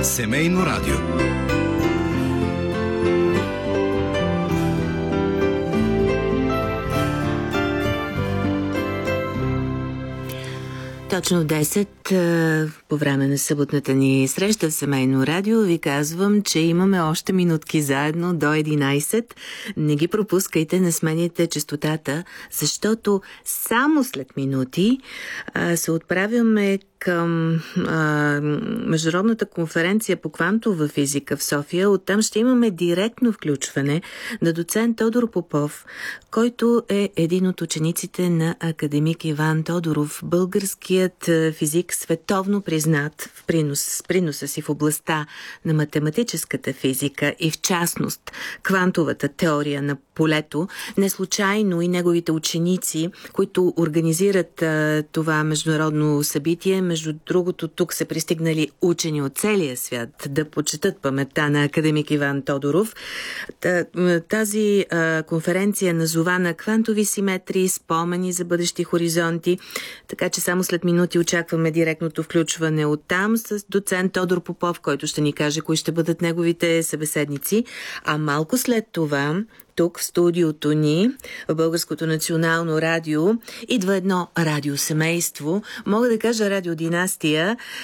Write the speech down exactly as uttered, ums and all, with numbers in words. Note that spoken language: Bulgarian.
Семейно радио. Точно десет по време на съботната ни среща в Семейно радио ви казвам, че имаме още минутки заедно до единайсет. Не ги пропускайте, не сменяйте честотата, защото само след минути а, се отправяме към а, Международната конференция по квантова физика в София. Оттам ще имаме директно включване на доцент Тодор Попов, който е един от учениците на академик Иван Тодоров. Българският физик, световно признат в принос, приноса си в областта на математическата физика и в частност квантовата теория на полето. Не случайно и неговите ученици, които организират а, това международно събитие, между другото, тук са пристигнали учени от целия свят да почетат паметта на академик Иван Тодоров. Тази а, конференция е назована "Квантови симетрии, спомени за бъдещи хоризонти", така че само след минути очакваме директното включване оттам с доцент Тодор Попов, който ще ни каже кои ще бъдат неговите събеседници. А малко след това тук в студиото ни, в Българското национално радио, идва едно радиосемейство. Мога да кажа радиодинастия.